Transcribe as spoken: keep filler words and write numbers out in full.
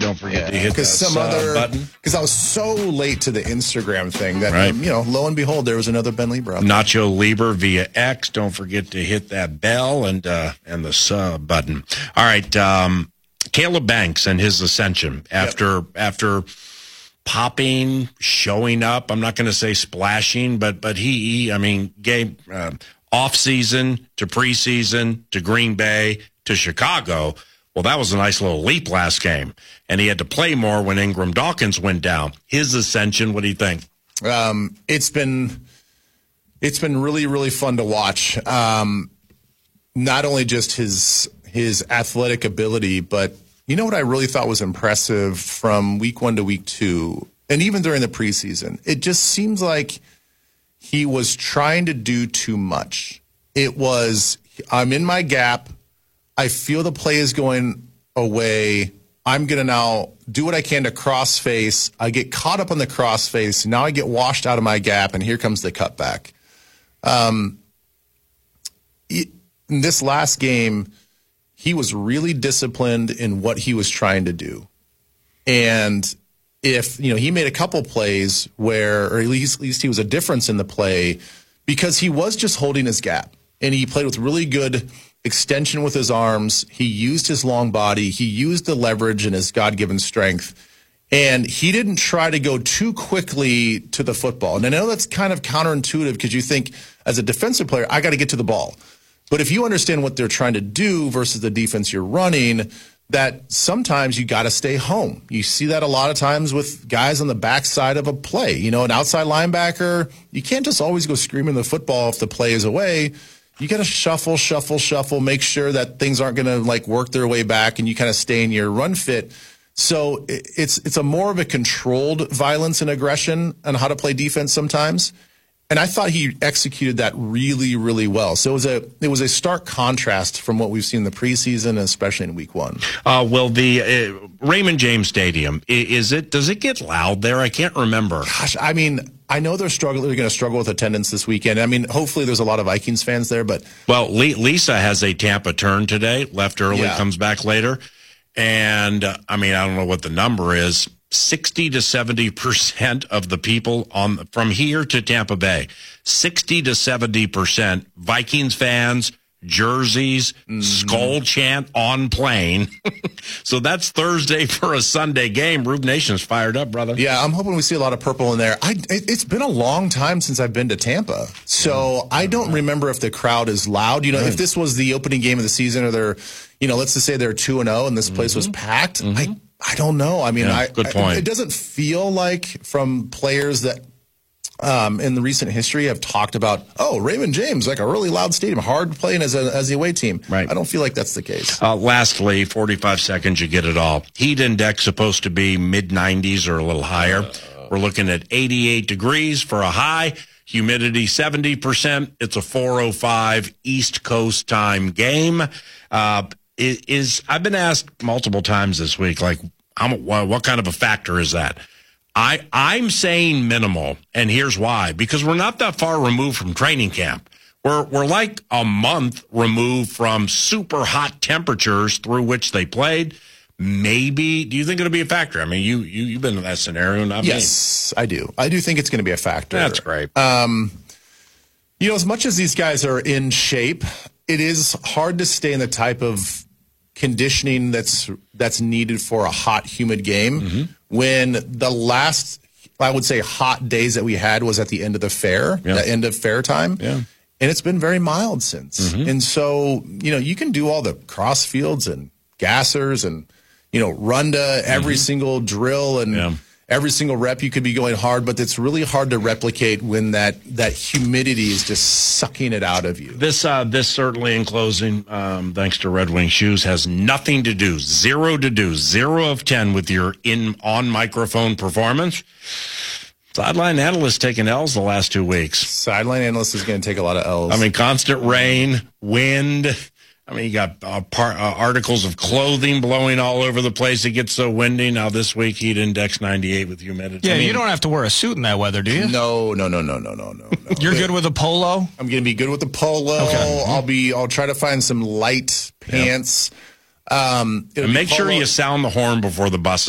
Don't forget Yeah, to hit that some uh, other button. Because I was so late to the Instagram thing that, Right. um, you know, lo and behold, there was another Ben Lieber out there. Nacho Lieber via X. Don't forget to hit that bell and uh, and the sub button. All right, um, Caleb Banks and his ascension after yep. after popping, showing up. I'm not going to say splashing, but but he, he I mean, gave uh, off season to preseason to Green Bay to Chicago. Well, that was a nice little leap last game, and he had to play more when Ingram Dawkins went down. His ascension, what do you think? Um, it's been it's been really really fun to watch. Um, not only just his his athletic ability, but you know what I really thought was impressive from week one to week two, and even during the preseason, it just seems like he was trying to do too much. It was, I'm in my gap. I feel the play is going away. I'm going to now do what I can to crossface. I get caught up on the crossface. Now I get washed out of my gap, and here comes the cutback. Um, in this last game, he was really disciplined in what he was trying to do. And if, you know, he made a couple plays where, or at least, at least he was a difference in the play because he was just holding his gap. And he played with really good extension with his arms. He used his long body. He used the leverage and his God-given strength. And he didn't try to go too quickly to the football. And I know that's kind of counterintuitive because you think, as a defensive player, I got to get to the ball. But if you understand what they're trying to do versus the defense you're running, that sometimes you got to stay home. You see that a lot of times with guys on the backside of a play. You know, an outside linebacker, you can't just always go screaming the football if the play is away. You got to shuffle, shuffle, shuffle, make sure that things aren't going to like work their way back and you kind of stay in your run fit. So it's it's a more of a controlled violence and aggression on how to play defense sometimes. And I thought he executed that really, really well. So it was a it was a stark contrast from what we've seen in the preseason, especially in week one. Uh, well, the uh, Raymond James Stadium, is it? Does it get loud there? I can't remember. Gosh, I mean, I know they're struggling. They're going to struggle with attendance this weekend. I mean, hopefully there's a lot of Vikings fans there, but well, Lisa has a Tampa turn today. Left early, yeah. comes back later, and uh, I mean, I don't know what the number is. sixty to seventy percent of the people on from here to Tampa Bay, sixty to seventy percent Vikings fans, jerseys, mm-hmm. skull chant on plane. So that's Thursday for a Sunday game. Rube Nation's fired up, brother. Yeah, I'm hoping we see a lot of purple in there. I, it, it's been a long time since I've been to Tampa, so I don't remember if the crowd is loud. You know, right. If this was the opening game of the season, or they're, you know, let's just say they're two and zero, and this mm-hmm. place was packed. Mm-hmm. I. I don't know. I mean, yeah, I, good point. I, it doesn't feel like from players that um, in the recent history have talked about, oh, Raymond James, like a really loud stadium, hard playing as a as the away team. Right. I don't feel like that's the case. Uh, lastly, forty-five seconds, you get it all. Heat index supposed to be mid nineties or a little higher. Uh, We're looking at eighty-eight degrees for a high. Humidity seventy percent. It's a four oh five East Coast time game. Uh, Is, is I've been asked multiple times this week, like, how, what kind of a factor is that? I, I'm saying minimal, and here's why. Because we're not that far removed from training camp. We're, we're like a month removed from super hot temperatures through which they played. Maybe, do you think it'll be a factor? I mean, you, you, you've been in that scenario, not me. Yes, I do. I do think it's going to be a factor. That's great. Um, you know, as much as these guys are in shape, it is hard to stay in the type of conditioning that's that's needed for a hot, humid game mm-hmm. when the last, I would say, hot days that we had was at the end of the fair, yeah. the end of fair time. Yeah. And it's been very mild since. Mm-hmm. And so, you know, you can do all the cross fields and gassers and, you know, run to every mm-hmm. single drill and yeah. every single rep you could be going hard, but it's really hard to replicate when that, that humidity is just sucking it out of you. This uh, this certainly, in closing, um, thanks to Red Wing Shoes, has nothing to do, zero to do, zero of ten with your in on microphone performance. Sideline analyst taking L's the last two weeks. Sideline analyst is going to take a lot of L's. I mean, constant rain, wind. I mean, you got uh, par- uh, articles of clothing blowing all over the place. It gets so windy. Now this week, heat index ninety-eight with humidity. Yeah, I mean, you don't have to wear a suit in that weather, do you? No, no, no, no, no, no, no. You're good with a polo? I'm going to be good with the polo. Okay. I'll be. I'll try to find some light pants. Yep. Um, and make sure you sound the horn before the bus